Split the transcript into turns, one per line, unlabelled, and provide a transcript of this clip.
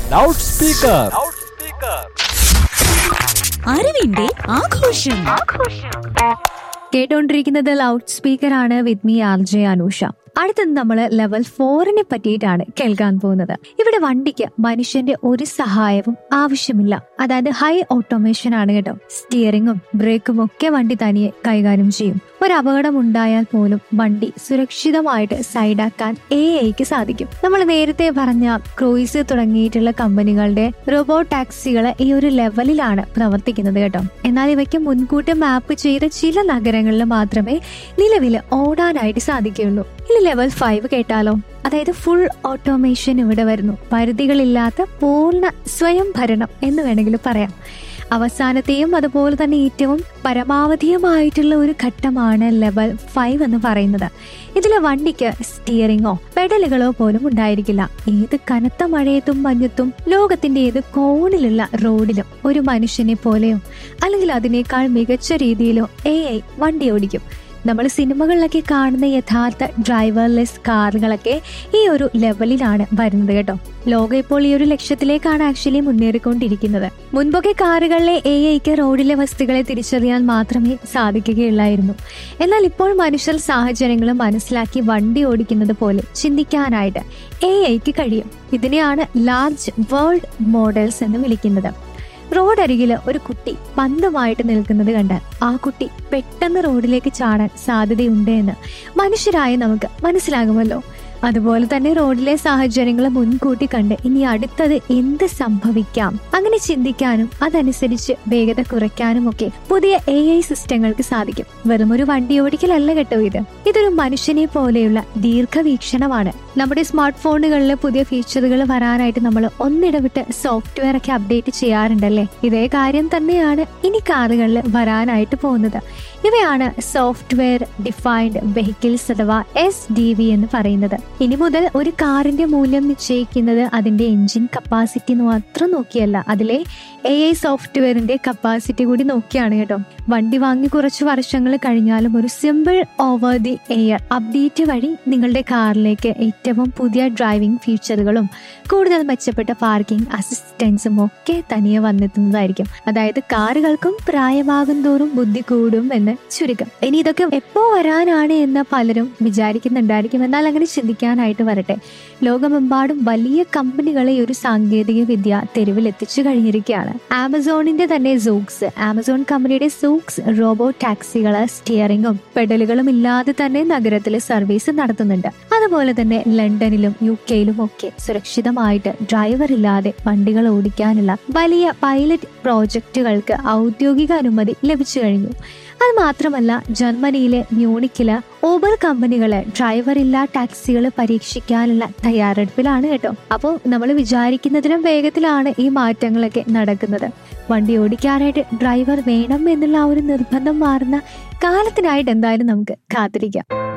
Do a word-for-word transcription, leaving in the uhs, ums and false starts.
Loud speaker.
അറിവിന്റെ ആഘോഷം. കേട്ടോണ്ടിരിക്കുന്നത് loud speaker ആണ്. With me R J Anusha. അടുത്തത് നമ്മൾ ലെവൽ ഫോറിനെ പറ്റിയിട്ടാണ് കേൾക്കാൻ പോകുന്നത്. ഇവിടെ വണ്ടിക്ക് മനുഷ്യന്റെ ഒരു സഹായവും ആവശ്യമില്ല. അതായത് ഹൈ ഓട്ടോമേഷൻ ആണ് കേട്ടോ. സ്റ്റിയറിംഗും ബ്രേക്കും ഒക്കെ വണ്ടി തനിയെ കൈകാര്യം ചെയ്യും. ഒരു അപകടം ഉണ്ടായാൽ പോലും വണ്ടി സുരക്ഷിതമായിട്ട് സൈഡാക്കാൻ എ ഐക്ക് സാധിക്കും. നമ്മൾ നേരത്തെ പറഞ്ഞ ക്രൂയിസ് തുടങ്ങിയിട്ടുള്ള കമ്പനികളുടെ റോബോ ടാക്സികൾ ഈ ഒരു ലെവലിലാണ് പ്രവർത്തിക്കുന്നത് കേട്ടോ. എന്നാൽ ഇവയ്ക്ക് മുൻകൂട്ടി മാപ്പ് ചെയ്ത ചില നഗരങ്ങളിൽ മാത്രമേ നിലവിൽ ഓടാനായിട്ട് സാധിക്കുകയുള്ളൂ. ഇനി ലെവൽ ഫൈവ് കേട്ടാലോ. അതായത് ഫുൾ ഓട്ടോമേഷൻ ഇവിടെ വരുന്നു. പരിധികളില്ലാത്ത പൂർണ്ണ സ്വയം ഭരണം എന്ന് വേണമെങ്കിൽ പറയാം. അവസാനത്തെയും അതുപോലെ തന്നെ ഏറ്റവും പരമാവധിയുമായിട്ടുള്ള ഒരു ഘട്ടമാണ് ലെവൽ ഫൈവ് എന്ന് പറയുന്നത്. ഇതിലെ വണ്ടിക്ക് സ്റ്റിയറിംഗോ പെഡലുകളോ പോലും ഉണ്ടായിരിക്കില്ല. ഏത് കനത്ത മഴയത്തും മഞ്ഞത്തും ലോകത്തിന്റെ ഏത് കോണിലുള്ള റോഡിലും ഒരു മനുഷ്യനെ പോലെയോ അല്ലെങ്കിൽ അതിനേക്കാൾ മികച്ച രീതിയിലോ എ ഐ വണ്ടി ഓടിക്കും. നമ്മൾ സിനിമകളിലൊക്കെ കാണുന്ന യഥാർത്ഥ ഡ്രൈവർലെസ് കാറുകളൊക്കെ ഈ ഒരു ലെവലിലാണ് വരുന്നത് കേട്ടോ. ലോകം ഇപ്പോൾ ഈ ഒരു ലക്ഷ്യത്തിലേക്കാണ് ആക്ച്വലി മുന്നേറിക്കൊണ്ടിരിക്കുന്നത്. മുൻപൊക്കെ കാറുകളിലെ എ ഐക്ക് റോഡിലെ വസ്തുക്കളെ തിരിച്ചറിയാൻ മാത്രമേ സാധിക്കുകയുള്ളായിരുന്നു. എന്നാൽ ഇപ്പോൾ മനുഷ്യർ സാഹചര്യങ്ങൾ മനസ്സിലാക്കി വണ്ടി ഓടിക്കുന്നത് പോലെ ചിന്തിക്കാനായിട്ട് എ ഐക്ക് കഴിയും. ഇതിനെയാണ് ലാർജ് വേൾഡ് മോഡൽസ് എന്ന് വിളിക്കുന്നത്. റോഡരികില് ഒരു കുട്ടി പന്തുമായിട്ട് നിൽക്കുന്നത് കണ്ടാൽ ആ കുട്ടി പെട്ടെന്ന് റോഡിലേക്ക് ചാടാൻ സാധ്യതയുണ്ട് എന്ന് മനുഷ്യരായ നമുക്ക് മനസ്സിലാകുമല്ലോ. അതുപോലെ തന്നെ റോഡിലെ സാഹചര്യങ്ങൾ മുൻകൂട്ടി കണ്ട് ഇനി അടുത്തത് എന്ത് സംഭവിക്കാം അങ്ങനെ ചിന്തിക്കാനും അതനുസരിച്ച് വേഗത കുറയ്ക്കാനും ഒക്കെ പുതിയ എ ഐ സിസ്റ്റങ്ങൾക്ക് സാധിക്കും. വെറും ഒരു വണ്ടി ഓടിക്കലല്ല കേട്ടോ ഇത്. ഇതൊരു മനുഷ്യനെ പോലെയുള്ള ദീർഘവീക്ഷണമാണ്. നമ്മുടെ സ്മാർട്ട് ഫോണുകളിൽ പുതിയ ഫീച്ചറുകൾ വരാനായിട്ട് നമ്മൾ ഒന്നിടവിട്ട് സോഫ്റ്റ്വെയർ ഒക്കെ അപ്ഡേറ്റ് ചെയ്യാറുണ്ടല്ലേ. ഇതേ കാര്യം തന്നെയാണ് ഇനി കാറുകളിൽ വരാനായിട്ട് പോകുന്നത്. ഇവയാണ് സോഫ്റ്റ്വെയർ ഡിഫൈൻഡ് വെഹിക്കിൾസ് അഥവാ എസ് ഡി വി എന്ന് പറയുന്നത്. ഇനി മുതൽ ഒരു കാറിന്റെ മൂല്യം നിശ്ചയിക്കുന്നത് അതിന്റെ എഞ്ചിൻ കപ്പാസിറ്റി മാത്രം നോക്കിയല്ല, അതിലെ എ ഐ സോഫ്റ്റ്വെയറിന്റെ കപ്പാസിറ്റി കൂടി നോക്കിയാണ് കേട്ടോ. വണ്ടി വാങ്ങി കുറച്ച് വർഷങ്ങൾ കഴിഞ്ഞാലും ഒരു simple over the air update വഴി നിങ്ങളുടെ കാറിലേക്ക് ഏറ്റവും പുതിയ ഡ്രൈവിംഗ് ഫീച്ചറുകളും കൂടുതൽ മെച്ചപ്പെട്ട പാർക്കിംഗ് അസിസ്റ്റൻസും ഒക്കെ തനിയെ വന്നെത്തുന്നതായിരിക്കും. അതായത് കാറുകൾക്കും പ്രായമാകും തോറും ബുദ്ധി കൂടും എന്ന് ചുരുക്കം. ഇനി ഇതൊക്കെ എപ്പോ വരാനാണ് എന്ന് പലരും വിചാരിക്കുന്നുണ്ടായിരിക്കും. എന്നാൽ അങ്ങനെ ചിന്തിക്കാനായിട്ട് വരട്ടെ. ലോകമെമ്പാടും വലിയ കമ്പനികളെ ഒരു സാങ്കേതിക വിദ്യ തെരുവിൽ എത്തിച്ചു കഴിഞ്ഞിരിക്കുകയാണ്. ആമസോണിന്റെ തന്നെ സൂക്സ്, ആമസോൺ കമ്പനിയുടെ സൂക്സ് റോബോ ടാക്സികള് സ്റ്റിയറിംഗും പെഡലുകളും ഇല്ലാതെ തന്നെ നഗരത്തിൽ സർവീസ് നടത്തുന്നുണ്ട്. അതുപോലെ തന്നെ ലണ്ടനിലും യു കെയിലും ഒക്കെ സുരക്ഷിതമായിട്ട് ഡ്രൈവർ ഇല്ലാതെ വണ്ടികൾ ഓടിക്കാനുള്ള വലിയ പൈലറ്റ് പ്രോജക്റ്റുകൾക്ക് ഔദ്യോഗിക അനുമതി ലഭിച്ചു കഴിഞ്ഞു. അത് മാത്രമല്ല ജർമ്മനിയിലെ മ്യൂണിക്കില് ഊബർ കമ്പനികള് ഡ്രൈവർ ഇല്ലാ ടാക്സികൾ പരീക്ഷിക്കാനുള്ള തയ്യാറെടുപ്പിലാണ് കേട്ടോ. അപ്പോൾ നമ്മൾ വിചാരിക്കുന്നതിലും വേഗത്തിലാണ് ഈ മാറ്റങ്ങളൊക്കെ നടക്കുന്നത്. വണ്ടി ഓടിക്കാനായിട്ട് ഡ്രൈവർ വേണം എന്നുള്ള ആ ഒരു നിർബന്ധം മാറുന്ന കാലത്തിനായിട്ട് എന്തായാലും നമുക്ക് കാത്തിരിക്കാം.